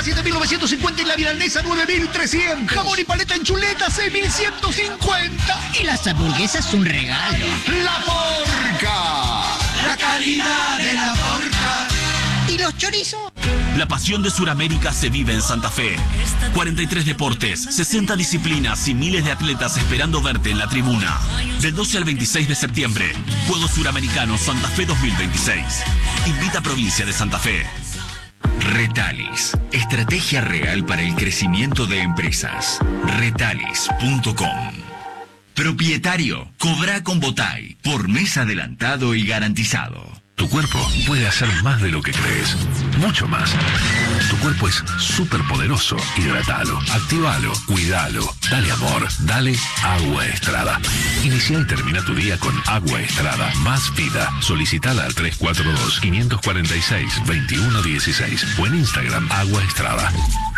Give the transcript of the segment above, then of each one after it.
7.950 y la milanesa 9.300. Jamón y paleta en chuleta 6.150. Y las hamburguesas un regalo. La Porca. La calidad de la Porca. ¿Y los chorizos? La pasión de Sudamérica se vive en Santa Fe. 43 deportes, 60 disciplinas y miles de atletas esperando verte en la tribuna. Del 12 al 26 de septiembre, Juegos Suramericanos Santa Fe 2026. Invita a Provincia de Santa Fe. Retalis, estrategia real para el crecimiento de empresas. Retalis.com. Propietario, cobra con Botay, por mes adelantado y garantizado. Tu cuerpo puede hacer más de lo que crees, mucho más. Tu cuerpo es súper poderoso. Hidratalo, activalo, cuidalo, dale amor, dale Agua Estrada. Inicia y termina tu día con Agua Estrada, más vida. Solicitala al 342-546-2116 o en Instagram Agua Estrada.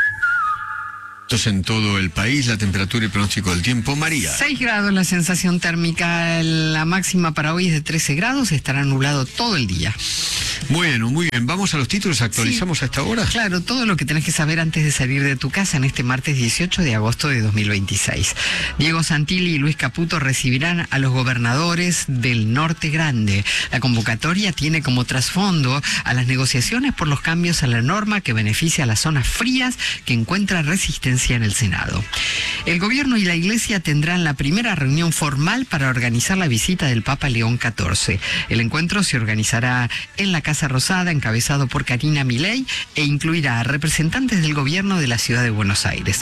En todo el país, la temperatura y pronóstico del tiempo. María. 6 grados la sensación térmica, la máxima para hoy es de 13 grados, estará nublado todo el día. Bueno, muy bien. Vamos a los títulos, actualizamos a esta hora. Claro, todo lo que tenés que saber antes de salir de tu casa en este martes 18 de agosto de 2026. Diego Santilli y Luis Caputo recibirán a los gobernadores del Norte Grande. La convocatoria tiene como trasfondo a las negociaciones por los cambios a la norma que beneficia a las zonas frías que encuentra resistencia en el Senado. El gobierno y la Iglesia tendrán la primera reunión formal para organizar la visita del Papa León XIV. El encuentro se organizará en la Casa Rosada, encabezado por Karina Milei, e incluirá a representantes del gobierno de la ciudad de Buenos Aires.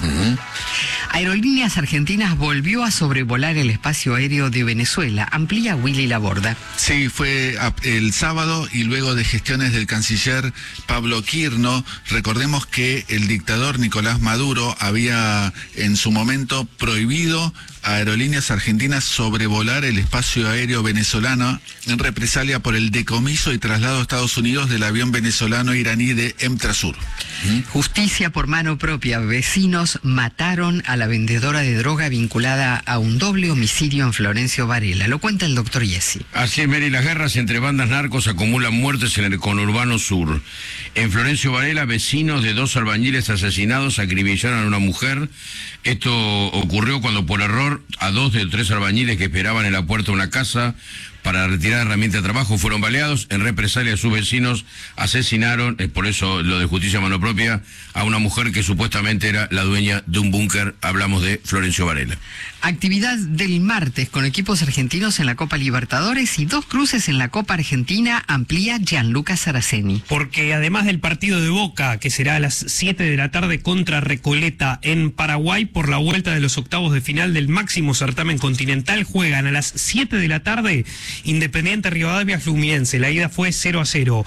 Aerolíneas Argentinas volvió a sobrevolar el espacio aéreo de Venezuela. Amplía Willy Laborda. Sí, fue el sábado y luego de gestiones del canciller Pablo Quirno. Recordemos que el dictador Nicolás Maduro había en su momento prohibido a Aerolíneas Argentinas sobrevolar el espacio aéreo venezolano en represalia por el decomiso y traslado a Estados Unidos del avión venezolano-iraní de Emtrasur. Justicia por mano propia. Vecinos mataron a la vendedora de droga vinculada a un doble homicidio en Florencio Varela. Lo cuenta el doctor Yesi. Así es, Mary. Las guerras entre bandas narcos acumulan muertes en el conurbano sur. En Florencio Varela, vecinos de 2 albañiles asesinados acribillaron a una mujer. Esto ocurrió cuando por error a 2 de 3 albañiles que esperaban en la puerta de una casa para retirar herramientas de trabajo fueron baleados. En represalia sus vecinos asesinaron, por eso lo de justicia a mano propia, a una mujer que supuestamente era la dueña de un búnker. Hablamos de Florencio Varela. Actividad del martes con equipos argentinos en la Copa Libertadores y 2 cruces en la Copa Argentina, amplía Gianluca Saraceni. Porque además del partido de Boca, que será a las 7 de la tarde contra Recoleta en Paraguay por la vuelta de los octavos de final del máximo certamen continental, juegan a las 7 de la tarde Independiente Rivadavia Fluminense. La ida fue 0-0.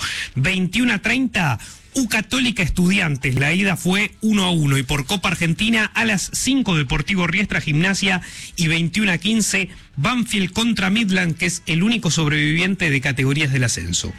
21:30 U Católica Estudiantes, la ida fue 1-1, y por Copa Argentina a las 5 Deportivo Riestra Gimnasia y 21:15 Banfield contra Midland, que es el único sobreviviente de categorías del ascenso.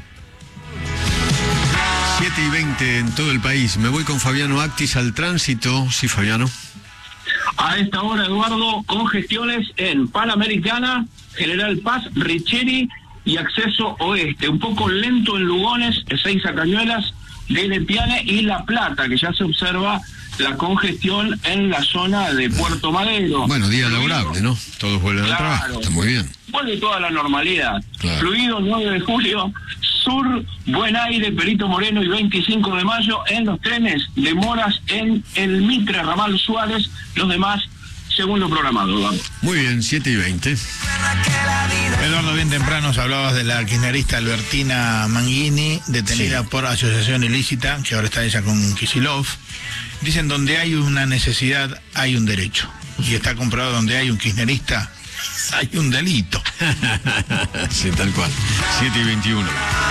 7:20 en todo el país. Me voy con Fabiano Actis al tránsito. Sí, Fabiano. A esta hora, Eduardo, congestiones en Panamericana, General Paz, Richeri y acceso oeste. Un poco lento en Lugones, Ezeiza Cañuelas, Piane y La Plata, que ya se observa la congestión en la zona de Puerto Madero. Bueno, día laborable, ¿no? Todos vuelven al trabajo, está muy bien. Vuelve toda la normalidad. Claro. Fluido 9 de julio, Sur, Buen Aire, Perito Moreno y 25 de mayo en los trenes. Demoras en el Mitre, Ramal Suárez, los demás según lo programado, Eduardo. Muy bien, 7:20. Eduardo, bien temprano hablabas de la kirchnerista Albertina Manghini, detenida por asociación ilícita, que ahora está ella con Kicillof. Dicen, donde hay una necesidad, hay un derecho. Y está comprobado, donde hay un kirchnerista, hay un delito. Sí, tal cual. 7:21.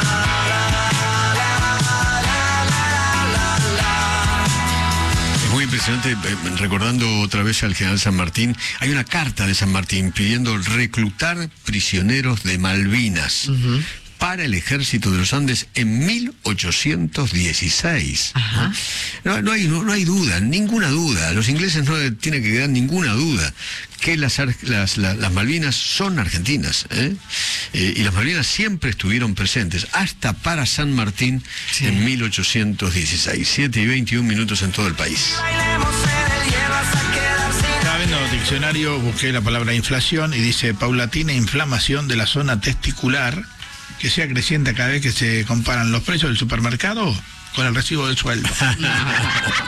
Muy impresionante, recordando otra vez al general San Martín, hay una carta de San Martín pidiendo reclutar prisioneros de Malvinas para el ejército de los Andes en 1816. No hay duda, ninguna duda. Los ingleses no tienen que quedar ninguna duda que las Malvinas son argentinas, ¿eh? Y las Malvinas siempre estuvieron presentes, hasta para San Martín en 1816. 7:21 en todo el país. Estaba viendo el diccionario, busqué la palabra inflación y dice paulatina inflamación de la zona testicular que sea creciente cada vez que se comparan los precios del supermercado con el recibo del sueldo.